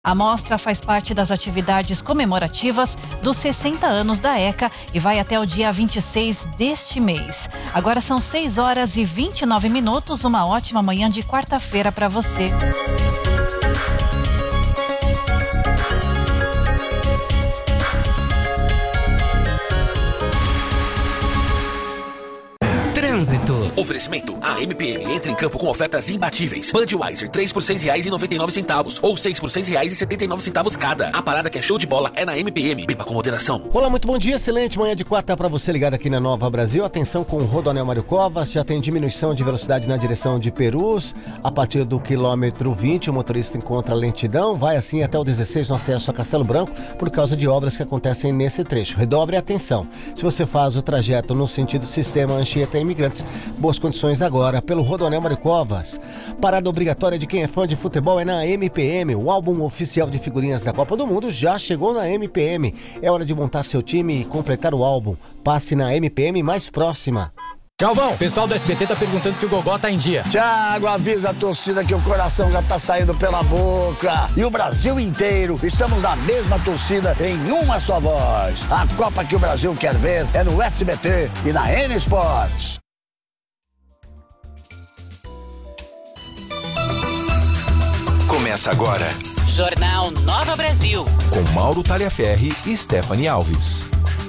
A mostra faz parte das atividades comemorativas dos 60 anos da ECA e vai até o dia 26 deste mês. Agora são 6h29, uma ótima manhã de quarta-feira para você. Trânsito. Oferecimento. A MPM entra em campo com ofertas imbatíveis. Budweiser 3 por R$6,99 ou 6 por R$6,79 cada. A parada que é show de bola é na MPM. Beba com moderação. Olá, muito bom dia. Excelente manhã de quarta para você ligado aqui na Nova Brasil. Atenção com o Rodoanel Mário Covas. Já tem diminuição de velocidade na direção de Perus. A partir do quilômetro 20, o motorista encontra lentidão. Vai assim até o 16 no acesso a Castelo Branco por causa de obras que acontecem nesse trecho. Redobre a atenção. Se você faz o trajeto no sentido sistema Anchieta Imigrantes, boas condições agora pelo Rodoanel Mário Covas. Parada obrigatória de quem é fã de futebol é na MPM. O álbum oficial de figurinhas da Copa do Mundo já chegou na MPM. É hora de montar seu time e completar o álbum. Passe na MPM mais próxima. Galvão, o pessoal do SBT tá perguntando se o Gogó tá em dia. Thiago, avisa a torcida que o coração já tá saindo pela boca. E o Brasil inteiro, estamos na mesma torcida em uma só voz. A Copa que o Brasil quer ver é no SBT e na N Sports. Começa agora. Jornal Nova Brasil. Com Mauro Taliaferri e Stephanie Alves.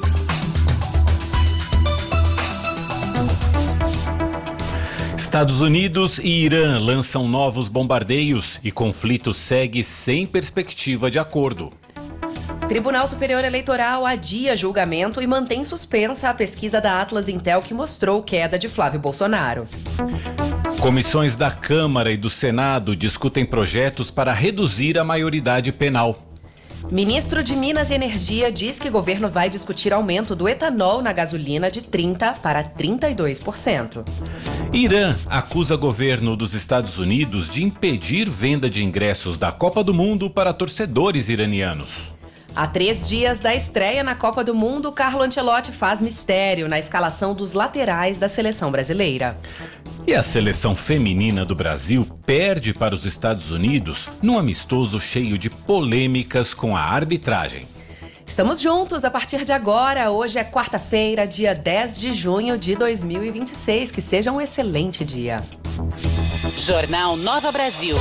Estados Unidos e Irã lançam novos bombardeios e conflito segue sem perspectiva de acordo. Tribunal Superior Eleitoral adia julgamento e mantém suspensa a pesquisa da Atlas Intel que mostrou queda de Flávio Bolsonaro. Comissões da Câmara e do Senado discutem projetos para reduzir a maioridade penal. Ministro de Minas e Energia diz que o governo vai discutir aumento do etanol na gasolina de 30% para 32%. Irã acusa governo dos Estados Unidos de impedir venda de ingressos da Copa do Mundo para torcedores iranianos. Há 3 dias da estreia na Copa do Mundo, Carlo Ancelotti faz mistério na escalação dos laterais da seleção brasileira. E a seleção feminina do Brasil perde para os Estados Unidos num amistoso cheio de polêmicas com a arbitragem. Estamos juntos a partir de agora. Hoje é quarta-feira, dia 10 de junho de 2026. Que seja um excelente dia. Jornal Nova Brasil.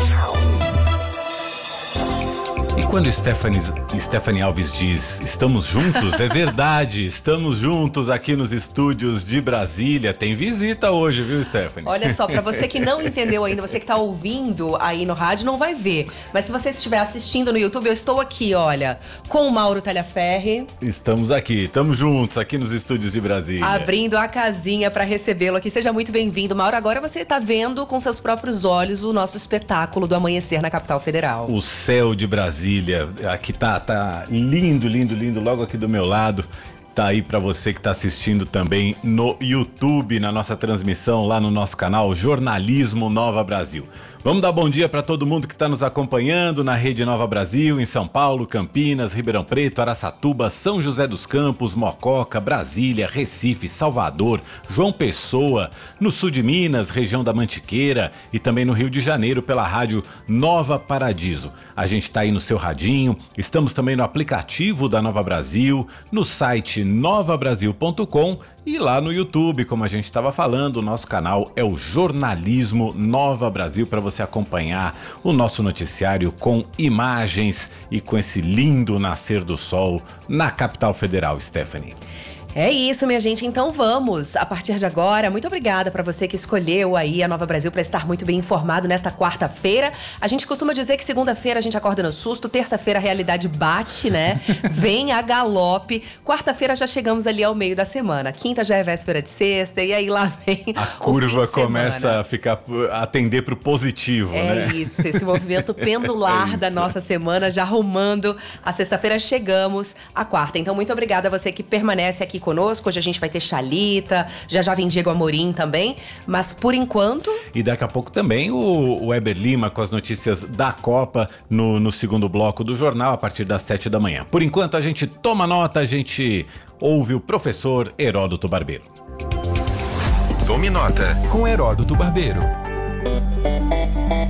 E quando Stephanie Alves diz estamos juntos, é verdade, estamos juntos aqui nos estúdios de Brasília. Tem visita hoje, viu, Stephanie? Olha só, pra você que não entendeu ainda, você que tá ouvindo aí no rádio não vai ver, mas se você estiver assistindo no YouTube, eu estou aqui, olha, com o Mauro Taliaferri. Estamos aqui, estamos juntos aqui nos estúdios de Brasília. Abrindo a casinha pra recebê-lo aqui. Seja muito bem-vindo, Mauro. Agora você tá vendo com seus próprios olhos o nosso espetáculo do amanhecer na capital federal. O céu de Brasília. Aqui tá lindo, lindo, lindo, logo aqui do meu lado. Tá aí pra você que tá assistindo também no YouTube, na nossa transmissão, lá no nosso canal Jornalismo Nova Brasil. Vamos dar bom dia para todo mundo que está nos acompanhando na Rede Nova Brasil, em São Paulo, Campinas, Ribeirão Preto, Araçatuba, São José dos Campos, Mococa, Brasília, Recife, Salvador, João Pessoa, no sul de Minas, região da Mantiqueira e também no Rio de Janeiro pela rádio Nova Paradiso. A gente está aí no seu radinho, estamos também no aplicativo da Nova Brasil, no site novabrasil.com e lá no YouTube, como a gente estava falando, o nosso canal é o Jornalismo Nova Brasil, para você acompanhar o nosso noticiário com imagens e com esse lindo nascer do sol na capital federal, Stephanie. É isso, minha gente. Então vamos, a partir de agora. Muito obrigada para você que escolheu aí a Nova Brasil para estar muito bem informado nesta quarta-feira. A gente costuma dizer que segunda-feira a gente acorda no susto, terça-feira a realidade bate, né? Vem a galope. Quarta-feira já chegamos ali ao meio da semana. Quinta já é véspera de sexta e aí lá vem a curva começa a ficar a tender pro positivo, né? É isso, esse movimento pendular da nossa semana já arrumando a sexta-feira. Chegamos à quarta. Então muito obrigada a você que permanece aqui conosco. Hoje a gente vai ter Chalita, já vem Diego Amorim também, mas por enquanto... E daqui a pouco também o Weber Lima com as notícias da Copa no segundo bloco do jornal, a partir das 7 da manhã. Por enquanto a gente toma nota, a gente ouve o professor Heródoto Barbeiro. Tome nota com Heródoto Barbeiro.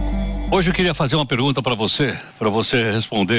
Hoje eu queria fazer uma pergunta para você responder.